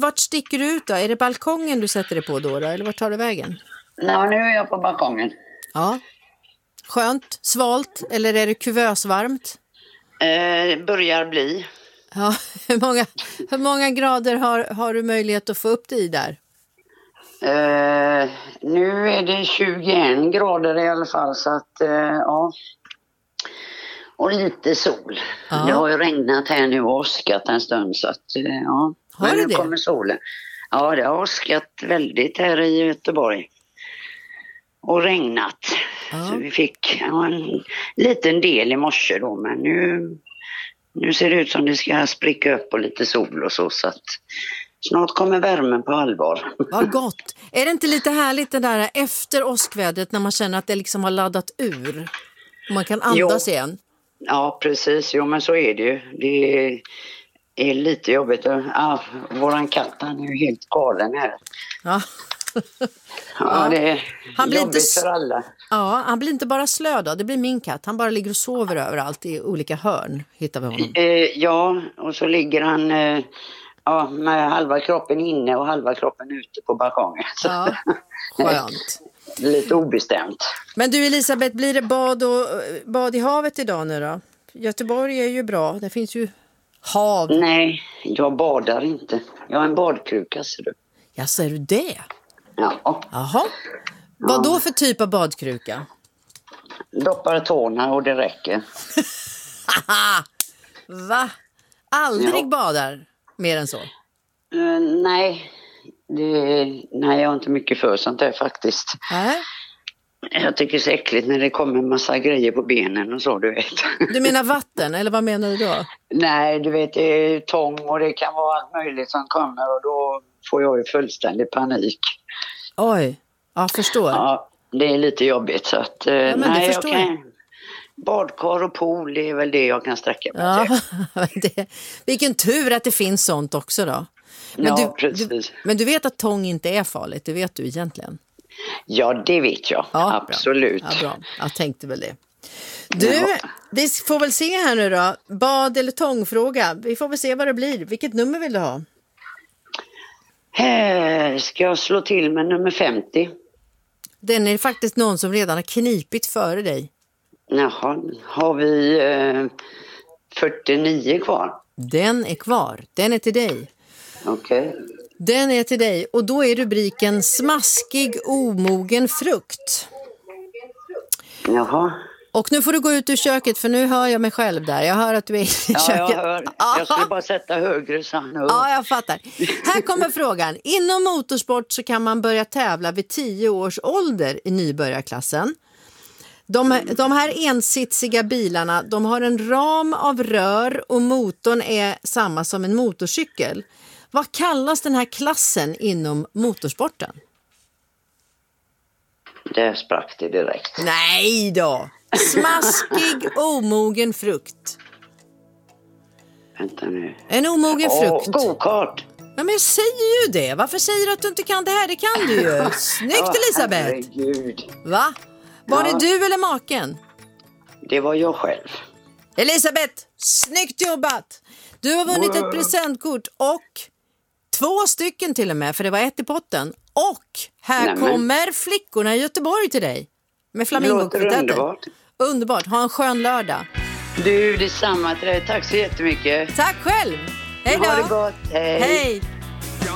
vart sticker du ut då? Är det balkongen du sätter dig på då? Eller vart tar du vägen? Nej, nu är jag på balkongen. Ja. Skönt, svalt eller är det kuvösvarmt? Börjar bli. Ja, hur många grader har du möjlighet att få upp det i där? Nu är det 21 grader i alla fall, så att ja. Och lite sol. Ja. Det har ju regnat här nu och åskat en stund, så att ja. Har men det nu det? kommer solen. Ja, det har åskat väldigt här i Göteborg. Och regnat. Ja. Så vi fick en liten del i morse då, men nu ser det ut som det ska spricka upp och lite sol och så att snart kommer värmen på allvar. Vad gott. Är det inte lite härligt det där efter åskvädret när man känner att det liksom har laddat ur? Och man kan andas igen? Ja, precis. Jo, men så är det ju. Det är lite jobbigt. Ja, våran katt, han är ju helt galen här. Ja. Ja, det är Han blir jobbigt inte för alla. Ja, han blir inte bara slö då. Det blir min katt. Han bara ligger och sover överallt i olika hörn. Hittar vi honom. Ja, och så ligger han med halva kroppen inne och halva kroppen ute på balkongen. Ja, skönt. Lite obestämt. Men du Elisabeth, blir det bad i havet idag nu då? Göteborg är ju bra. Det finns ju hav. Nej, jag badar inte. Jag har en badkruka, ser du. Ja, ser du det? Ja. Jaha. Vad då för typ av badkruka? Doppar tårna och det räcker. Va? Aldrig badar mer än så? Nej, jag är inte mycket för sånt där faktiskt. Jag tycker det är så äckligt när det kommer en massa grejer på benen och så, du vet. Du menar vatten, eller vad menar du då? Nej, du vet, det är tång och det kan vara allt möjligt som kommer och då får jag ju fullständig panik. Oj, jag förstår. Ja, det är lite jobbigt så att... Ja, men det förstår jag. Badkar och pool, det är väl det jag kan sträcka mig till. Vilken tur att det finns sånt också då. Men precis. Men du vet att tång inte är farligt, det vet du egentligen. Ja, det vet jag. Ja, absolut. Bra. Ja, bra. Jag tänkte väl det. Du, vi får väl se här nu då. Bad- eller tångfråga. Vi får väl se vad det blir. Vilket nummer vill du ha? Ska jag slå till med nummer 50? Den är faktiskt någon som redan har knipit före dig. Jaha, har vi 49 kvar? Den är kvar. Den är till dig. Okej. Den är till dig och då är rubriken smaskig omogen frukt. Jaha. Och nu får du gå ut ur köket för nu hör jag mig själv där. Jag hör att du är i köket. Ja, jag hör. Jag skulle bara sätta högre sann. Ja, jag fattar. Här kommer frågan. Inom motorsport så kan man börja tävla vid 10 års ålder i nybörjarklassen. De här ensitsiga bilarna, de har en ram av rör och motorn är samma som en motorcykel. Vad kallas den här klassen inom motorsporten? Det sprack det direkt. Nej då! Smaskig omogen frukt. Vänta nu. En omogen frukt. Go-kart. Ja, men jag säger ju det. Varför säger du att du inte kan det här? Det kan du ju. Snyggt, Elisabeth. Herregud. Va? Var det du eller maken? Det var jag själv. Elisabeth, snyggt jobbat. Du har vunnit ett presentkort och 2 stycken till och med, för det var 1 i potten. Och här kommer flickorna i Göteborg till dig. Med flamingokvartetten. Underbart. Underbart, ha en skön lördag. Du, detsamma till dig. Tack så jättemycket. Tack själv. Hej då. Ha det gott. Hej. Hej.